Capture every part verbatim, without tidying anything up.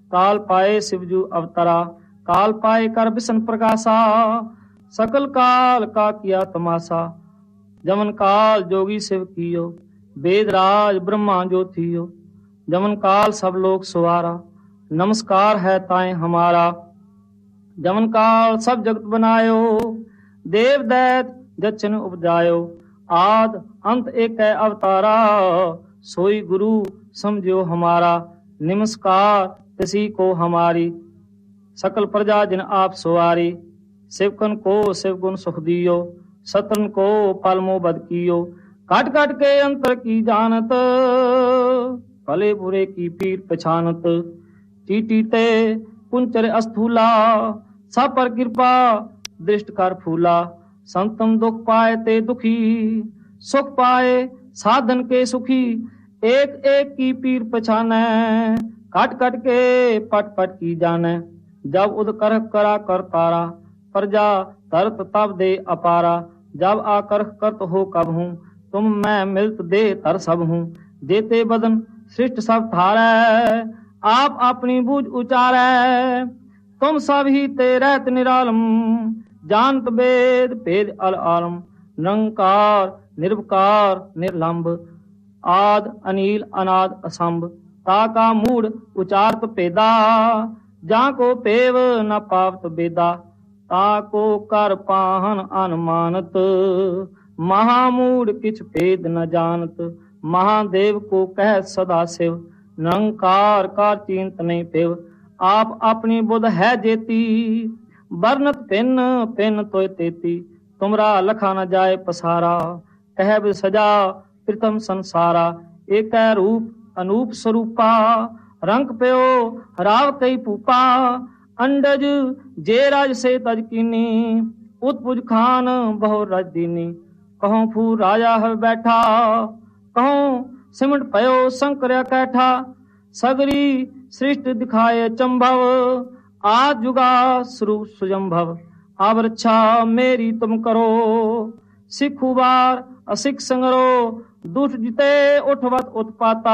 काल पाए शिवजू अवतरा, काल पाए कर बिसन प्रकाशा, सकल काल का किया तमाशा। जमन काल जोगी शिव कियो, वेद राज ब्रह्मा जो थियो, जमन काल सब लोग सुवारा, नमस्कार है ताए हमारा। जमन काल सब जगत बनायो, देव दैत जचन उपजायो, आद अंत एक है अवतारा, सोई गुरु समझो हमारा, नमस्कार किसी को हमारी। सकल प्रजा जिन आप सुवारी, शिवकन को शिव गुण सुख दियो, सतन को पलमो बद कियो, काट काट के अंतर की जानत, भले बुरे की पीर पछानत। टीटी ते कुंचर अस्थूला, सब पर कृपा दृष्ट कर फूला, संतम दुख पाए ते दुखी, सुख पाए साधन के सुखी। एक एक की पीर पछाने, काट काट के पट पट की जाने। जब उद कर करा कर तारा, प्रजा तरत तब दे अपारा। जब आकर करत हो कब हूँ, तुम मैं मिलत दे तर सब हूँ। देते बदन सृष्ट सब थारै, आप अपनी बूझ उचारै। तुम सब ही ते रहत निरालम, जानत वेद भेद अल आलम। निरंकार निर्विकार निर्लंब, आद अनिल अनाद असंभ। ताका मूढ़ उचारत पेदा, जाको पेव न पावत बेदा। ताको कर पाहन अनुमानत, महामूढ़ किछ भेद न जानत। महादेव को कह सदा शिव, निरंकार का चिंत नहीं पेव। आप अपनी बुध है जेती, बरनत पिन पिन तोय तेती। तुमरा लखा न जाए पसारा, कहब सजा प्रथम संसारा। एक रूप अनूप स्वरूपा, रंग प्यो राव कई पूपा। अंडज जे राज से तज कीनी, उत्पुज खान बहु रज दीनी। कहूँ फू राजा है बैठा, कहूँ सिमट पयो शंकर कैठा। सगरी सृष्टि दिखाए चंभव, आज जुगा स्वरूप सुजंभव। अब रक्षा मेरी तुम करो, सिखु बार असिख संगरो। दुष्ट जिते उठवत उत्पाता,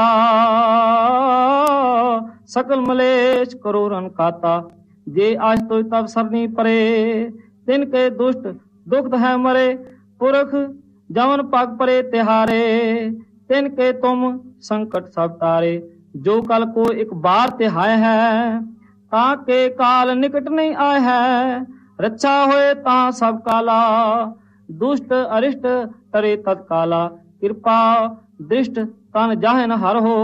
सकल मलेश करो रन काता। जे आज तो तब सरनी परे, तिनके दुष्ट दुख है मरे। पुरख जवन पग परे तिहारे, तिनके तुम संकट सब तारे। जो कल को एक बार तिहाय है, ताके काल निकट नहीं आए है। रक्षा होए ता सब काला, दुष्ट अरिष्ट तरे तत्काला। कृपा दृष्ट तन जाहे न हर हो,